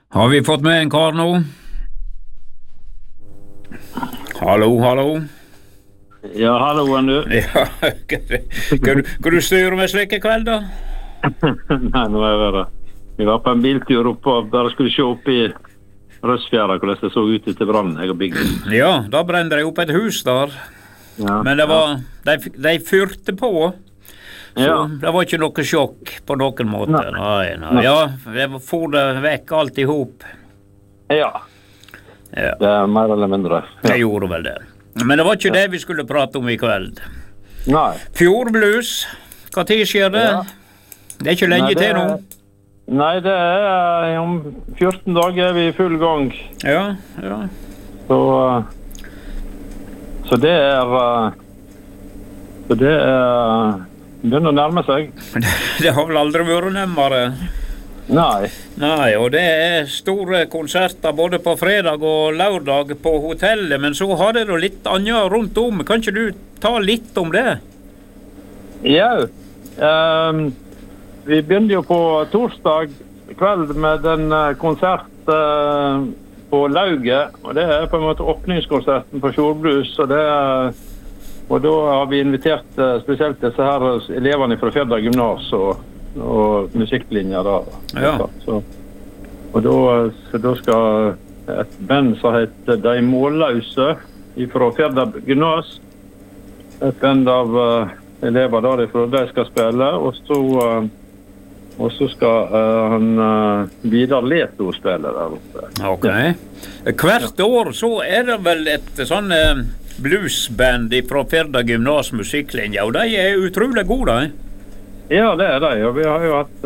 Har vi fått med en kar nå? Hallo, hallo. Ja, hallo, du. Ja, kan du styre med slik i kveld, da? Nei, nå er det. Vi var på en biltur oppe og bare skulle se opp i Røsfjæra hvordan det så ut etter brannen, jeg og Bigge. Ja, da brente det opp et hus der. Ja, Men det var, de fyrte på, så Ja. det var ikke noe sjokk på noen måte. Nei. Ja, det for det vekk alt i hop. Ja, Ja, det er mer eller mindre. Ja. jeg gjorde vel det. Men det var ikke det vi skulle prate om i kveld. Nei. Fjordblues, hva tid skjer det? Ja. Det er ikke lenge Nei, det til nå. Nei, det er om 14 dager er vi i full gang. Ja. Så det er begynner å nærme seg. Det har vel aldri vært nærmere. Nei. Nei, og det er store konserter både på fredag og lørdag på hotellet, men så har det da litt annet rundt om. Kan ikke du ta litt om det? Ja. Vi begynner jo på torsdag kveld med en konsert på Lauget, og det er på en måte åpningskonserten på Fjordblues, og da har vi invitert spesielt disse her eleverne fra Firda gymnas og musikklinjer da. Ja. Så da skal et band som heter De Målløse fra Firda gymnas, et band av elever derifra, de skal spille, og så skal han Vidar Leto spille der oppe. Ok. Hvert år så er det vel et sånn bluesband fra Firda gymnas musikklinje, og de er utrolig gode, da. Ja, det er det. Og vi har jo hatt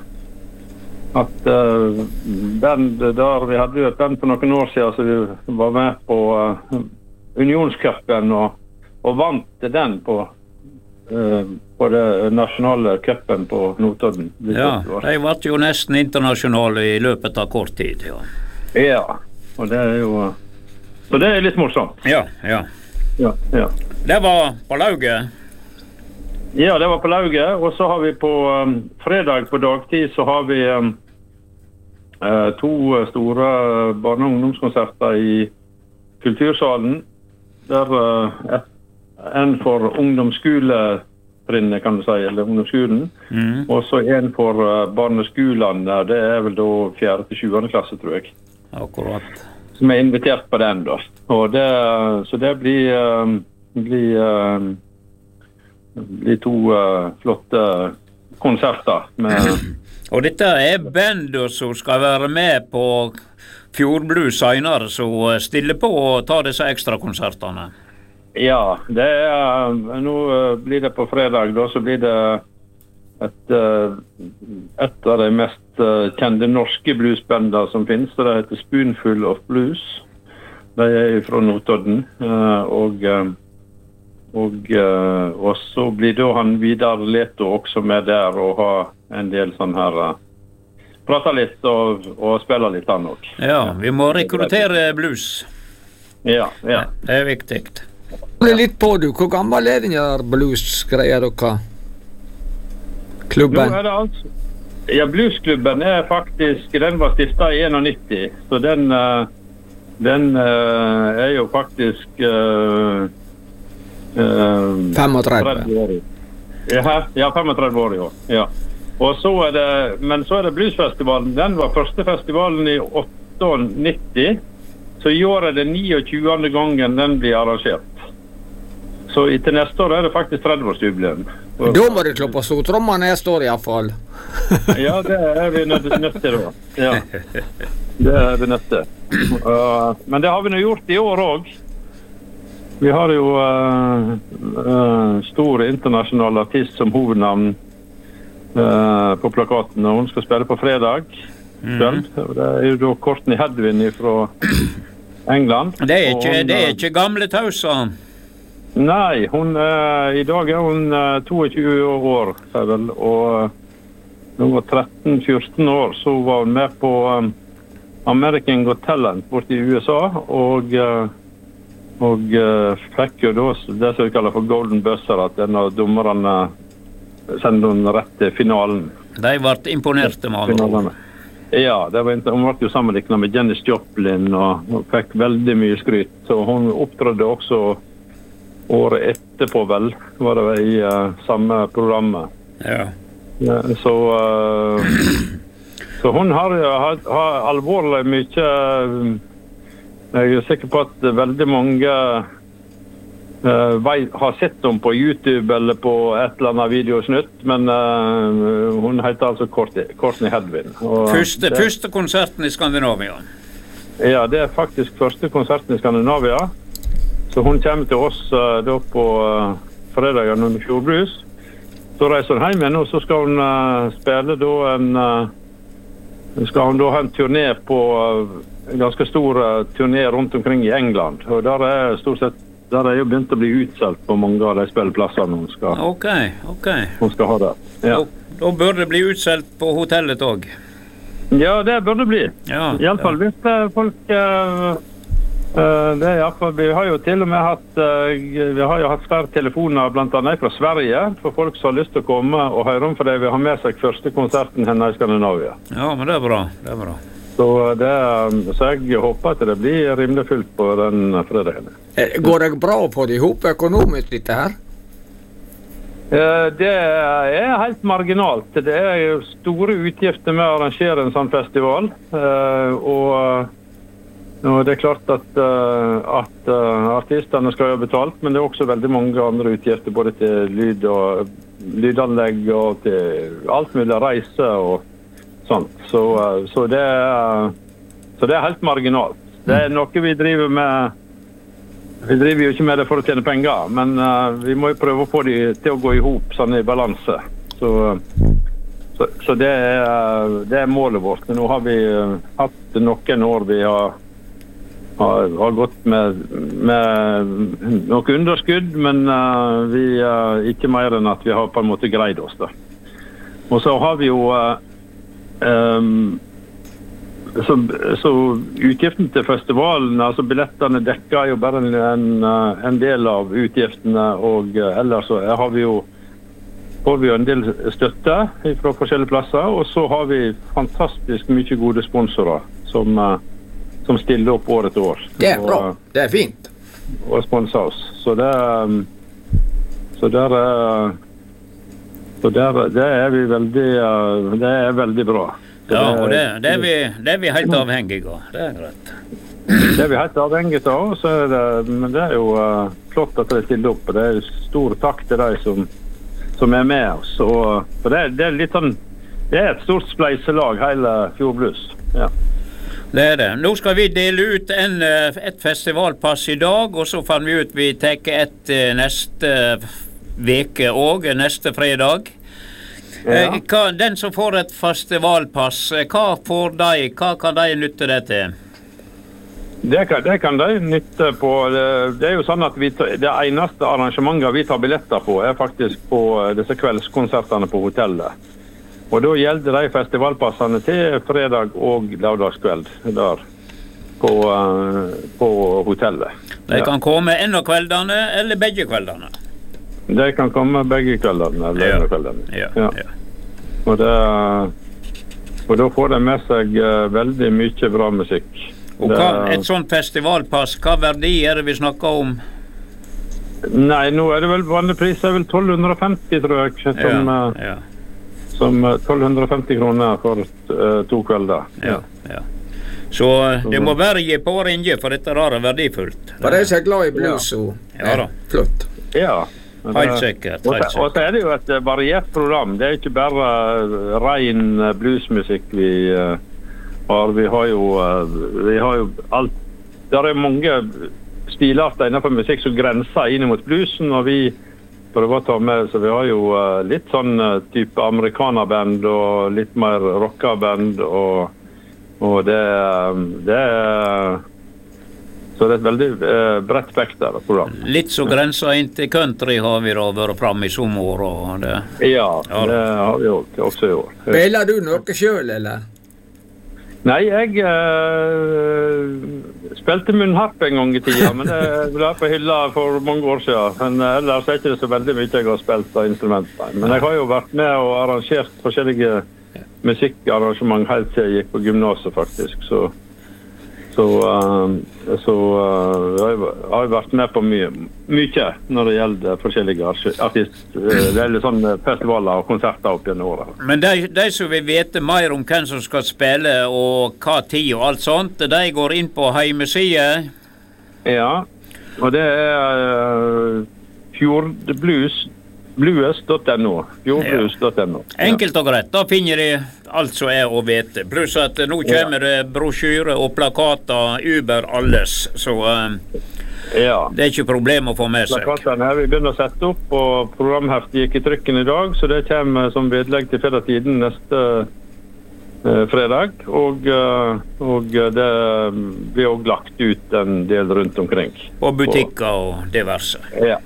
band der. Vi hadde jo et band for noen år siden, så vi var med på Unionscupen og vant den på det nasjonale cupen på Notodden. Ja, de ble jo nesten internasjonale i løpet av kort tid, ja. Ja, og det er jo så det er litt morsomt. Ja. Ja. Det var på Lauget. Ja, det var på Lauget, og så har vi på fredag på dagtid så har vi to store barne- og ungdomskonserter i Kultursalen. Der en for ungdomsskoletrinnet, kan du si, eller ungdomsskolen, og så en for barneskolene, det er vel da 4. til 7. klasse, tror jeg. Akkurat. Som er invitert på den da. Og så det blir to flotte konserter. Og dette er bandet som skal være med på Fjordblues senere, så stille på og ta disse ekstra konsertene. Ja, nå blir det på fredag, da så blir det et av de mest kjente norske bluesbandene som finnes, det heter Spoonful of Blues. De er fra Notodden, og så blir da han Vidar Leto også med der og ha en del sånn her prate litt og spille litt han også. Ja, vi må rekruttere blues. Ja. Det er viktig. Litt på du, hvor gammel er den der blues-greia dere? Klubben? Nå er det altså, ja, bluesklubben er faktisk, den var stiftet i 91, så den er jo faktisk 35. 30 år. Ja, 35 år i år, ja. Og så er det bluesfestivalen, den var første festivalen i 98, så i år er det 29. gangen den blir arrangert. Så til neste år er det faktisk 30-årsjubileum. Da må du klå på stortromma neste år i hvert fall. Ja, det er vi nødt til da. Ja. Det er vi nødt til. Men det har vi nå gjort i år også. Vi har jo stor internasjonal artist som hovednavn på plakaten, og hun skal spille på fredag. Det er jo da Courtney Hedwin fra England. Det er ikke gamle tauser. Nei, i dag er hun 22 år, vel, og hun var 13-14 år, så var hun med på American Got Talent borte i USA, og fikk jo da det som vi kaller for Golden Buzzer, at en av dommerne sendte hun rett til finalen. De ble imponerte med alle. Ja, hun ble jo sammenlignet med Janis Joplin og fikk veldig mye skryt. Så hun opptrådde også året etterpå vel, var det i samme programmet. Ja. Så hun har alvorlig mye. Jeg sikker på at veldig mange har sett dem på YouTube eller på et eller annet videosnutt, men hun heter altså Courtney Hedwin. Første konserten i Skandinavia. Ja, det faktisk første konserten i Skandinavia. Så hun kommer til oss da på fredagen under Fjordblues. Så reiser hun hjem igjen, og så skal hun spille da skal hun da ha en turné på en ganske stor turné rundt omkring i England. Og der stort sett der jo begynt å bli utsolgt på mange av de spilleplassene hun skal ha der. Ja. Da bør det bli utsolgt på hotellet også. Ja, det bør det bli. Ja, I alle fall hvis folk... det I alle fall, vi har jo til og med hatt flere telefoner blant annet fra Sverige, for folk som har lyst til å komme og høre om, for de vil ha med seg første konserten henne i Skandinavia. Ja, men det er bra. Så jeg håper at det blir rimelig fullt på den fredagen. Går det bra på de ihop økonomisk dette her? Det helt marginalt. Det jo store utgifter med å arrangere en sånn festival. Og det klart at artistene skal ha betalt, men det også veldig mange andre utgifter, både til lyd og lydanlegg og til alt mulig reise og sånt. Så det helt marginalt. Det noe vi driver med. Vi driver jo ikke med det for å tjene penger, men vi må jo prøve å få de til å gå ihop sånn i balanse. Så det målet vårt. Nå har vi hatt noen år vi har gått med noe underskudd, men vi ikke mer enn at vi har på en måte greid oss da. Og så har vi jo så utgiften til festivalen, altså billettene dekker jo bare en del av utgiftene, og ellers så får vi jo en del støtte fra forskjellige plasser, og så har vi fantastisk mye gode sponsorer som stiller opp år etter år. Det bra, det fint. Og sponser oss. Så det vi veldig, det veldig bra. Ja, og det vi helt avhengige av. Det greit. Det vi helt avhengige av, men det jo flott at de stiller opp, og det stor takk til de som med oss. For det litt sånn, det et stort spleiselag, hele Fjordblues. Ja. Det det. Nå skal vi dele ut et festivalpass i dag, og så fann vi ut vi tar et neste veke også, neste fredag. Ja. Den som får et festivalpass, hva kan de nytte det til? Det kan de nytte på. Det jo sånn at det eneste arrangementet vi tar billetter på faktisk på disse kveldskonsertene på hotellet. Og da gjelder de festivalpassene til fredag og lørdagskveld der på hotellet. De kan komme en av kveldene eller begge kveldene? De kan komme begge kveldene eller en av kveldene. Ja. Og da får de med seg veldig mye bra musikk. Og et sånt festivalpass, hva verdi det vi snakker om? Nei, nå det vel vanlig pris, det vel 1250 tror jeg, som 1250 kroner for 2 kvelder. Ja. Så det må være gi på ringe, for dette er verdifullt. For jeg glad i blues, og flott. Ja. Helt sikkert. Og så det jo et variert program. Det ikke bare ren bluesmusikk vi har. Vi har jo alt. Det mange stilarter innenfor musikk som grenser inn mot bluesen, og vi prøver å ta med, så vi har jo litt sånn type amerikanerband og litt mer rockaband, og det så det et veldig bredt spekter program. Litt så grenser inn til country har vi da vært frem i sommer og det. Ja, det har vi også i år. Spiller du noe selv, eller? Nei, jeg spilte munnharp en gang i tida, men det ble på hylla for mange år siden. Men ellers ikke det så veldig mye jeg har spilt av instrumenter. Men jeg har jo vært med og arrangert forskjellige musikkarrangement helt til jeg gikk på gymnaset, faktisk. Så jeg har vært med på mye når det gjelder forskjellige eller sånne festivaler og konserter opp gjennom året. Men de som vil vite mer om hvem som skal spille og hva tid og alt sånt, de går inn på hjemmesiden? Ja, og det fjordblues.no. Fjordblues.no. Enkelt og greit, da finner de alt som å vite. Pluss at nå kommer det brosjyre og plakater über alles, så det ikke problem å få med seg. Plakatene her vi begynner å sette opp, og programheftet gikk i trykken i dag, så det kommer som vedlegg til Fredagstiden neste fredag, og det blir også lagt ut en del rundt omkring. Og butikker og diverse. Ja.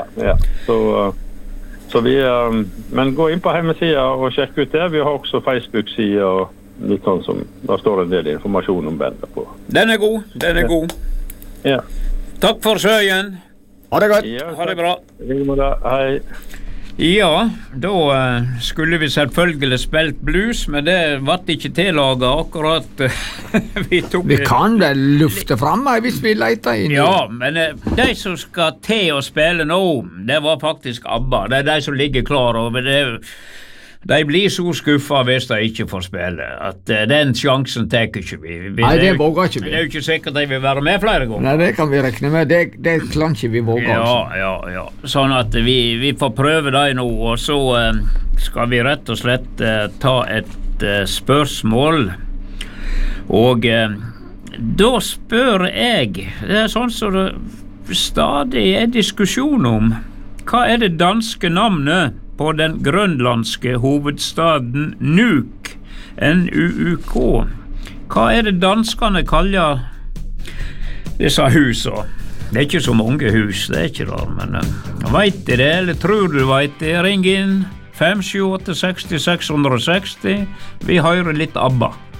Så vi, men gå inn på hjemmesiden og sjekk ut det. Vi har også Facebook-siden og litt sånn som, der står en del informasjon om bandet på. Den er god. Ja. Takk for søyen. Ha det godt. Ja, ha det bra. Hei. Ja, da skulle vi selvfølgelig spilt blues, men det ble ikke tillaget akkurat. Vi kan vel lufte frem hvis vi leter inn. Ja, men de som skal til å spille nå, det var faktisk ABBA. Det de som ligger klar over det. De blir så skuffet hvis de ikke får spille, at den sjansen tenker ikke vi. Nei, det våger ikke vi. Det er jo ikke sikkert de vil være med flere ganger. Nei, det kan vi rekne med. Det kan ikke vi våge. Ja. Sånn at vi får prøve det nå, og så skal vi rett og slett ta et spørsmål. Og da spør jeg, det sånn som det stadig diskusjon om, hva det danske navnet på den grønlandske hovedstaden Nuuk, N-U-U-K. Hva det danskene kaller disse husene? Det ikke så mange hus, det ikke det, men vet de det, eller tror du vet det? Ring inn 578 60 660. Vi hører litt ABBA.